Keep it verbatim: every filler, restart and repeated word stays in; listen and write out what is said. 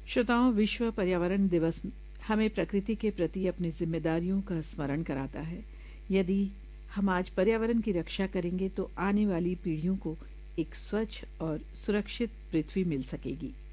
श्रोताओं, विश्व पर्यावरण दिवस हमें प्रकृति के प्रति अपनी जिम्मेदारियों का स्मरण कराता है। यदि हम आज पर्यावरण की रक्षा करेंगे तो आने वाली पीढ़ियों को एक स्वच्छ और सुरक्षित पृथ्वी मिल सकेगी।